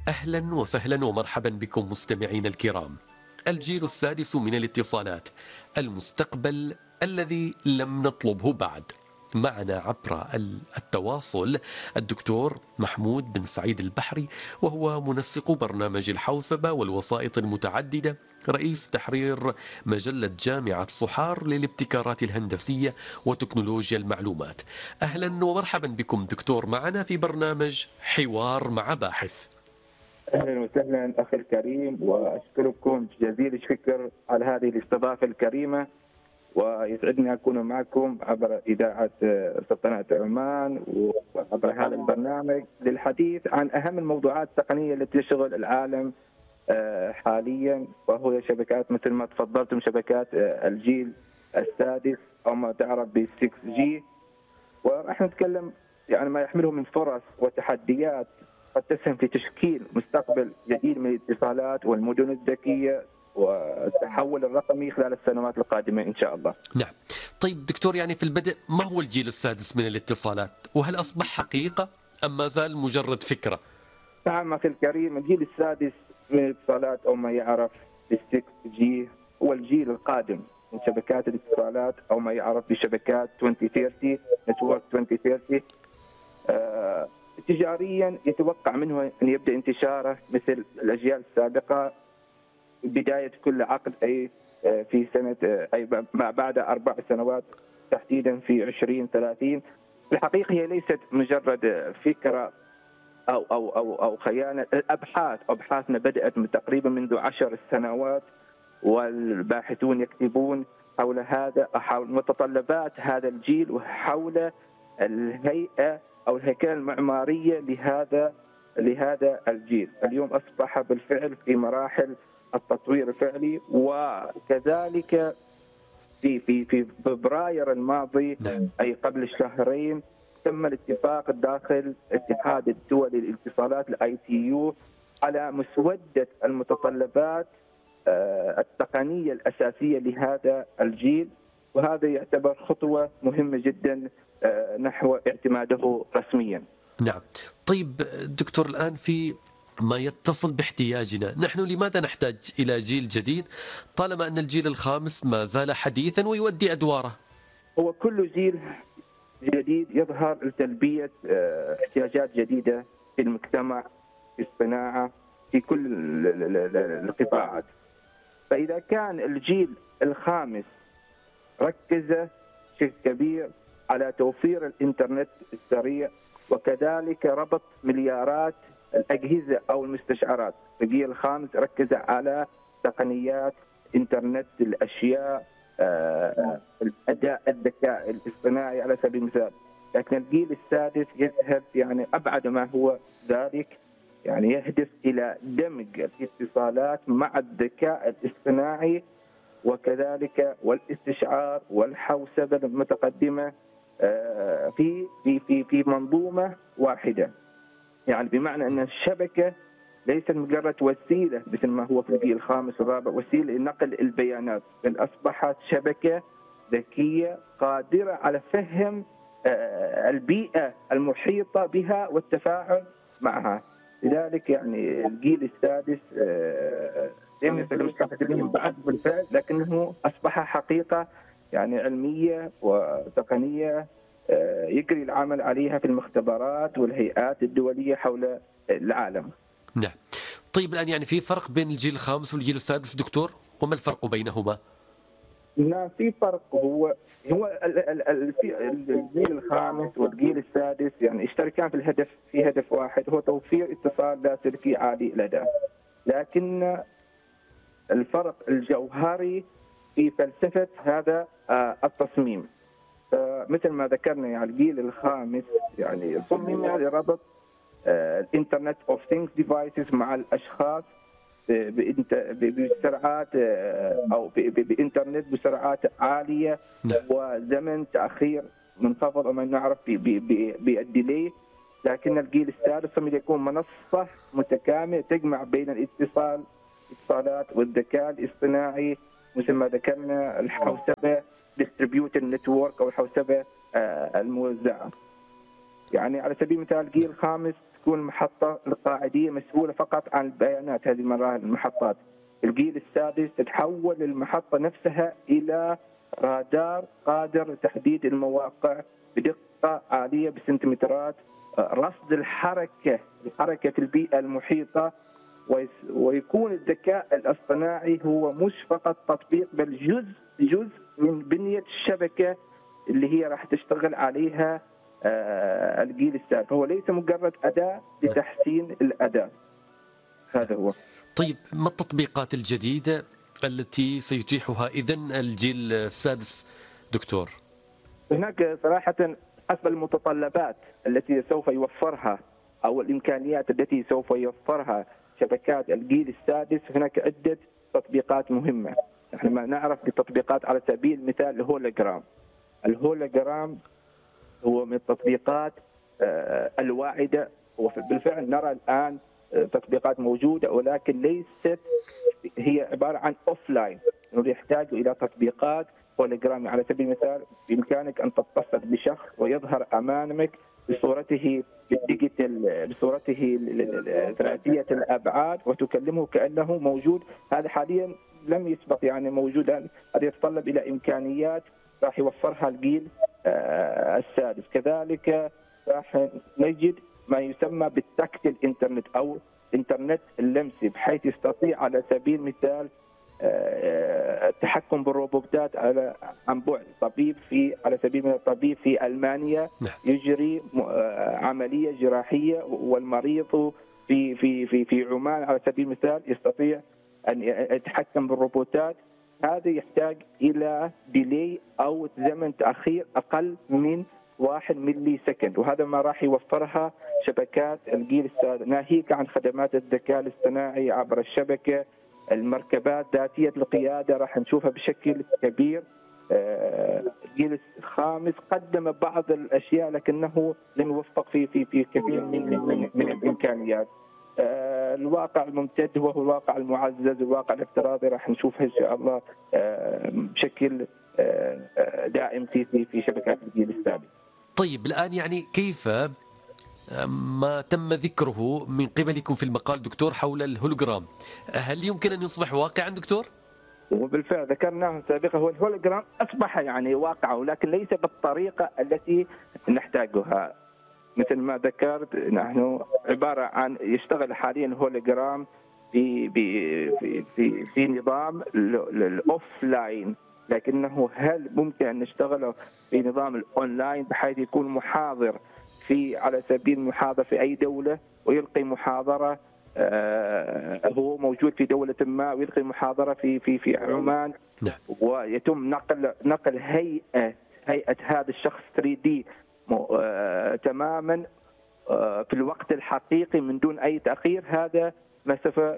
أهلا وسهلا ومرحبا بكم مستمعين الكرام. الجيل السادس من الاتصالات، المستقبل الذي لم نطلبه بعد. معنا عبر التواصل الدكتور محمود بن سعيد البحري، وهو منسق برنامج الحوسبة والوسائط المتعددة، رئيس تحرير مجلة جامعة صحار للابتكارات الهندسية وتكنولوجيا المعلومات. أهلا ومرحبا بكم دكتور معنا في برنامج حوار مع باحث. اهلا وسهلا اخي الكريم، واشكركم جزيل الشكر على هذه الاستضافه الكريمه، ويسعدني اكون معكم عبر اذاعه سلطنه عمان وعبر هذا البرنامج للحديث عن اهم الموضوعات التقنيه التي تشغل العالم حاليا، وهو شبكات مثل ما تفضلتم، شبكات الجيل السادس او ما تعرف ب 6G. وراح نتكلم يعني ما يحمله من فرص وتحديات قد تسهم في تشكيل مستقبل جديد من الاتصالات والمدن الذكية والتحول الرقمي خلال السنوات القادمة إن شاء الله. نعم. طيب دكتور، يعني في البدء ما هو الجيل السادس من الاتصالات؟ وهل أصبح حقيقة أم ما زال مجرد فكرة؟ نعم أخي الكريم، الجيل السادس من الاتصالات أو ما يعرف بال6G هو الجيل القادم من شبكات الاتصالات أو ما يعرف بشبكات 2030 نتورك 2030. تجاريا يتوقع منه أن يبدأ انتشاره مثل الأجيال السابقة، بداية كل عقد أي في سنة أي ما بعد 4 سنوات، تحديدا في 2030. الحقيقة هي ليست مجرد فكرة أو خيال. أبحاثنا بدأت تقريبا منذ 10 سنوات، والباحثون يكتبون حول هذا، حول متطلبات هذا الجيل وحول الهيئة أو الهيكلة المعمارية لهذا الجيل. اليوم أصبح بالفعل في مراحل التطوير الفعلي، وكذلك في فبراير الماضي أي قبل شهرين تم الاتفاق داخل اتحاد الدول للاتصالات الITU على مسودة المتطلبات التقنية الأساسية لهذا الجيل، وهذا يعتبر خطوة مهمة جدا نحو اعتماده رسميا. نعم. طيب دكتور، الآن في ما يتصل باحتياجنا، نحن لماذا نحتاج إلى جيل جديد طالما أن الجيل الخامس ما زال حديثا ويؤدي أدواره؟ هو كل جيل جديد يظهر لتلبية احتياجات جديدة في المجتمع، في الصناعة، في كل القطاعات. فإذا كان الجيل الخامس ركز بشكل كبير على توفير الإنترنت السريع، وكذلك ربط مليارات الأجهزة أو المستشعرات، الجيل الخامس ركز على تقنيات إنترنت الأشياء، الأداء الذكاء الاصطناعي على سبيل المثال. لكن الجيل السادس يذهب يعني أبعد ما هو ذلك، يعني يهدف إلى دمج الاتصالات مع الذكاء الاصطناعي وكذلك والاستشعار والحوسبة المتقدمة في في في منظومة واحدة. يعني بمعنى أن الشبكة ليست مجرد وسيلة مثل ما هو في الجيل الخامس والرابع، وسيلة لنقل البيانات، بل أصبحت شبكة ذكية قادرة على فهم البيئة المحيطة بها والتفاعل معها. لذلك يعني الجيل السادس يمثل المستقبلين بعد بالفعل، لكنه أصبح حقيقة يعني علمية وتقنية يجري العمل عليها في المختبرات والهيئات الدولية حول العالم. نعم. طيب الآن يعني في فرق بين الجيل الخامس والجيل السادس دكتور، وما الفرق بينهما؟ لا، في فرق. هو الجيل الخامس والجيل السادس يعني يشتركان في هدف واحد، هو توفير اتصال لاسلكي عالي الأداء، لكن الفرق الجوهري في فلسفة هذا التصميم. مثل ما ذكرنا يعني الجيل الخامس يعني صمم لربط الانترنت اوف ثينجز ديفايسز مع الاشخاص بسرعات او بانترنت بسرعات عاليه وزمن تاخير منخفض او ما نعرف بالديلي. لكن الجيل السادس يكون منصه متكامله تجمع بين الاتصالات والذكاء الاصطناعي، مثل ما ذكرنا الحوسبه distributed network او الحوسبه الموزعه. يعني على سبيل المثال الجيل الخامس تكون المحطة القاعدية مسؤولة فقط عن البيانات هذه المحطات. الجيل السادس تتحول المحطة نفسها إلى رادار قادر لتحديد المواقع بدقة عالية بسنتيمترات، رصد الحركة في البيئة المحيطة، ويكون الذكاء الاصطناعي هو مش فقط تطبيق بل جزء من بنية الشبكة اللي هي راح تشتغل عليها الجيل السادس. هو ليس مجرد أداة لتحسين الأداء. هذا هو. طيب ما التطبيقات الجديدة التي سيتيحها إذن الجيل السادس دكتور؟ هناك صراحة حسب المتطلبات التي سوف يوفرها أو الإمكانيات التي سوف يوفرها شبكات الجيل السادس، هناك عدة تطبيقات مهمة. نحن ما نعرف بتطبيقات على سبيل المثال الهولوجرام هو من التطبيقات الواعدة، وبالفعل نرى الآن تطبيقات موجودة، ولكن ليست هي عبارة عن أوفلاين، يحتاج إلى تطبيقات هولوجرامي. على سبيل المثال بإمكانك أن تتصل بشخص ويظهر أمامك بصورته بالديجيتال، بصورته ثلاثية الأبعاد، وتكلمه كأنه موجود. هذا حاليا لم يسبق يعني موجود. هذا يتطلب إلى إمكانيات راح يوفرها الجيل السادس. كذلك راح نجد ما يسمى بالتكتيل انترنت أو انترنت اللمسي، بحيث يستطيع على سبيل المثال التحكم بالروبوتات عن بعد. طبيب على سبيل المثال طبيب في ألمانيا يجري عملية جراحية، والمريض في عمان على سبيل المثال يستطيع أن يتحكم بالروبوتات. هذا يحتاج إلى ديلي أو زمن تأخير أقل من 1 ملي سكند، وهذا ما راح يوفرها شبكات الجيل السادس، ناهيك عن خدمات الذكاء الاصطناعي عبر الشبكة. المركبات ذاتية القيادة راح نشوفها بشكل كبير. الجيل الخامس قدم بعض الأشياء لكنه لم يوفق في كثير من الإمكانيات. الواقع الممتد وهو الواقع المعزز، الواقع الافتراضي راح نشوفها إن شاء الله بشكل دائم في شبكات الجيل السادس. طيب الآن يعني كيف ما تم ذكره من قبلكم في المقال دكتور حول الهولوجرام، هل يمكن أن يصبح واقعا دكتور؟ وبالفعل ذكرناه سابقا، هو الهولوجرام أصبح يعني واقعا، ولكن ليس بالطريقة التي نحتاجها. مثل ما ذكرت نحن عبارة عن يشتغل حاليا الهولوجرام في نظام الأوف لاين، لكنه هل ممكن أن نشتغله في نظام الأونلاين بحيث يكون محاضر على سبيل المحاضرة في أي دولة ويلقي محاضرة، هو موجود في دولة ما ويلقي محاضرة في عمان، ويتم نقل هيئة هذا الشخص 3D تماما في الوقت الحقيقي من دون أي تأخير. هذا ما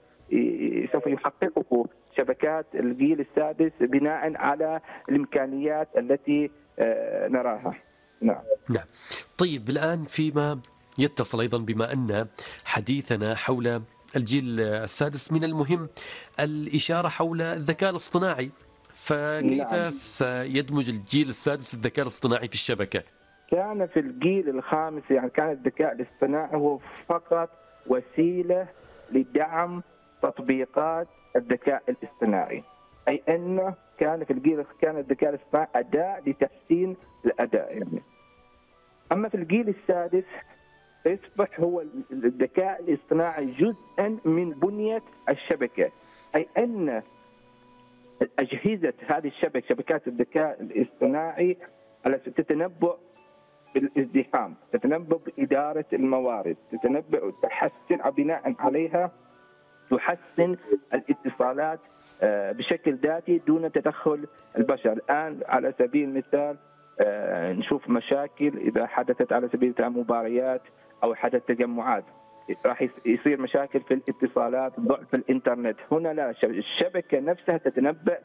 سوف يحققه شبكات الجيل السادس بناء على الإمكانيات التي نراها. نعم. طيب الآن فيما يتصل أيضا بما أن حديثنا حول الجيل السادس، من المهم الإشارة حول الذكاء الاصطناعي، فكيف سيدمج الجيل السادس الذكاء الاصطناعي في الشبكة؟ كان في الجيل الخامس يعني كان الذكاء الاصطناعي هو فقط وسيلة لدعم تطبيقات الذكاء الاصطناعي، أي أنه كان في الجيل كان الذكاء الاصطناعي أداة لتحسين الأداء يعني. أما في الجيل السادس يصبح هو الذكاء الاصطناعي جزءا من بنية الشبكة، أي أن أجهزة هذه الشبكة شبكات الذكاء الاصطناعي التي تتنبأ بالازدحام، تتنبأ بإدارة الموارد، تتنبأ تحسن بناء عليها تحسن الاتصالات بشكل ذاتي دون تدخل البشر. الآن على سبيل المثال نشوف مشاكل إذا حدثت على سبيل المثال مباريات أو حدث تجمعات، راح يصير مشاكل في الاتصالات، ضعف الإنترنت. هنا لا، الشبكة نفسها تتنبأ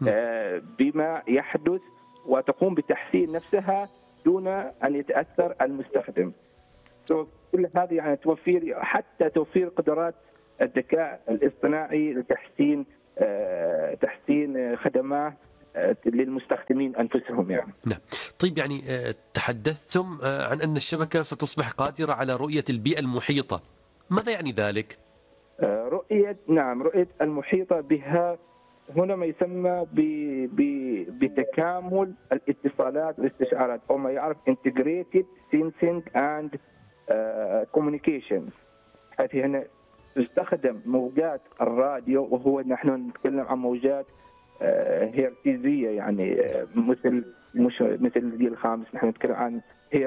بما يحدث وتقوم بتحسين نفسها دون أن يتأثر المستخدم. كل هذه يعني حتى توفير قدرات الذكاء الاصطناعي لتحسين تحسين خدمات للمستخدمين أنفسهم يعني. نعم. طيب يعني تحدثتم عن أن الشبكة ستصبح قادرة على رؤية البيئة المحيطة، ماذا يعني ذلك؟ رؤية المحيطة بها هنا ما يسمى بتكامل الاتصالات والاستشعارات، أو ما يعرف integrated sensing and communications. حيث هنا تستخدم موجات الراديو، وهو نحن نتكلم عن موجات هيرتزية، يعني مش مثل الجيل الخامس، نحن نتكلم عن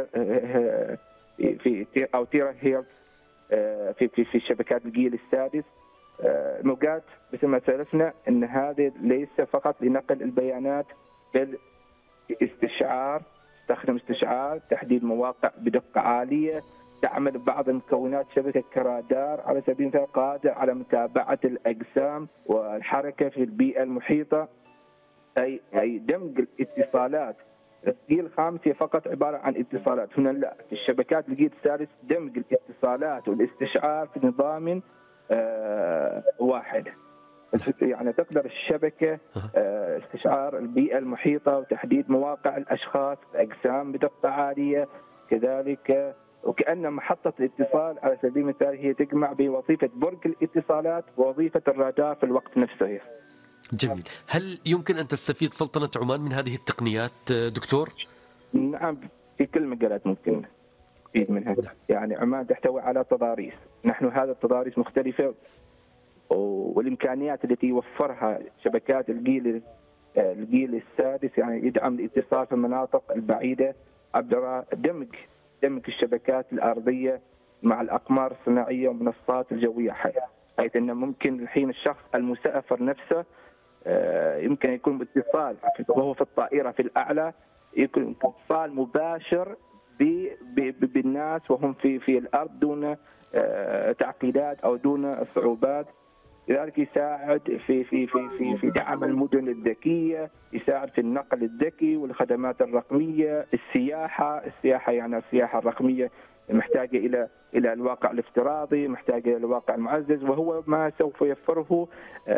في أو تيرا هيرتز في شبكات الجيل السادس. موجات مثل ما سلفنا ان هذه ليس فقط لنقل البيانات، بل تستخدم استشعار، تحديد مواقع بدقة عالية، تعمل بعض مكونات شبكة كرادار على سبيل المثال، قادر على متابعة الأجسام والحركة في البيئة المحيطة. أي دمج الاتصالات. الجيل الخامس هي فقط عبارة عن اتصالات، هنا لا، في الشبكات الجيل الثالث دمج الاتصالات والاستشعار في نظام واحد. يعني تقدر الشبكة استشعار البيئة المحيطة وتحديد مواقع الأشخاص الأجسام بدقة عالية، كذلك وكأن محطة الاتصال على سبيل المثال هي تجمع بين وظيفة برج الاتصالات ووظيفة الرادار في الوقت نفسه. جميل. هل يمكن أن تستفيد سلطنة عمان من هذه التقنيات دكتور؟ نعم، في كل المجالات ممكن نستفيد منها. يعني عمان تحتوي على تضاريس، نحن هذا التضاريس مختلفة، والإمكانيات التي يوفرها شبكات الجيل السادس يعني يدعم الاتصال في المناطق البعيدة عبر دمج الشبكات الأرضية مع الأقمار الصناعية ومنصات الجوية، حيث أنه ممكن الحين الشخص المسافر نفسه يمكن يكون باتصال وهو في الطائرة في الأعلى، يكون اتصال مباشر بالناس وهم في الأرض دون تعقيدات أو دون صعوبات. لذلك يساعد في دعم المدن الذكية، يساعد في النقل الذكي والخدمات الرقمية، السياحة يعني السياحة الرقمية محتاجة إلى الواقع الافتراضي، محتاجة إلى الواقع المعزز، وهو ما سوف يوفره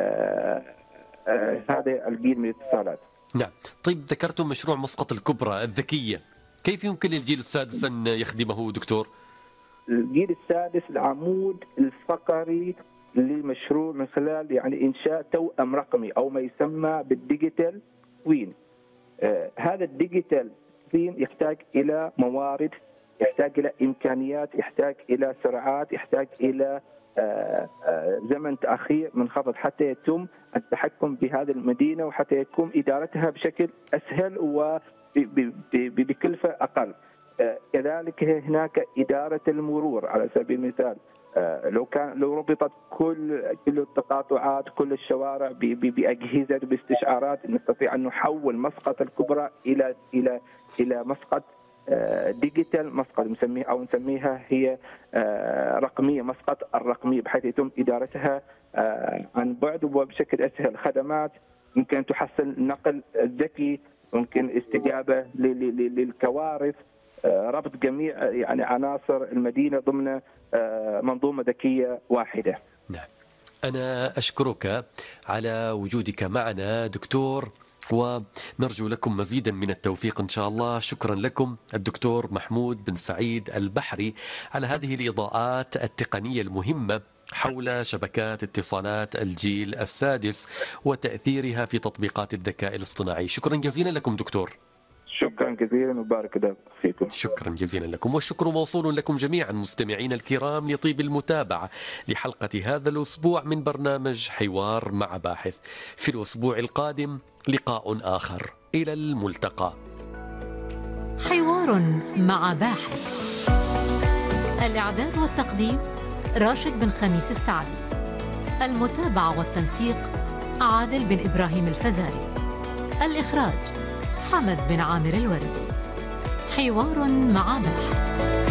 هذا الجيل من الاتصالات. نعم. طيب ذكرتم مشروع مسقط الكبرى الذكية، كيف يمكن للجيل السادس أن يخدمه دكتور؟ الجيل السادس العمود الفقري للمشروع من خلال يعني إنشاء توأم رقمي أو ما يسمى بالديجيتال توين. هذا الديجيتال توين يحتاج إلى موارد، يحتاج إلى إمكانيات، يحتاج إلى سرعات، يحتاج إلى زمن تأخير منخفض حتى يتم التحكم بهذه المدينة وحتى يتم إدارتها بشكل أسهل وبكلفة أقل. كذلك هناك إدارة المرور على سبيل المثال، لو ربطت كل التقاطعات، كل الشوارع بأجهزة باستشعارات، نستطيع أن نحول مسقط الكبرى إلى مسقط ديجيتال، مسقط نسميها هي رقمية، مسقط الرقمية، بحيث يتم إدارتها عن بعد وبشكل أسهل. خدمات ممكن تحسن النقل الذكي، ممكن استجابة للكوارث، ربط جميع يعني عناصر المدينة ضمن منظومة ذكية واحدة. نعم. أنا أشكرك على وجودك معنا دكتور، ونرجو لكم مزيدا من التوفيق إن شاء الله. شكرا لكم الدكتور محمود بن سعيد البحري على هذه الإضاءات التقنية المهمة حول شبكات اتصالات الجيل السادس وتأثيرها في تطبيقات الذكاء الاصطناعي. شكرا جزيلا لكم دكتور. شكرا جزيلا وبارك الله فيكم. شكرا جزيلا لكم، والشكر موصول لكم جميعا مستمعين الكرام لطيب المتابعة لحلقة هذا الأسبوع من برنامج حوار مع باحث. في الأسبوع القادم لقاء آخر، إلى الملتقى. حوار مع باحث، الإعداد والتقديم راشد بن خميس السعدي، المتابعة والتنسيق عادل بن إبراهيم الفزاري، الإخراج حمد بن عامر الوردي. حوار مع باحث.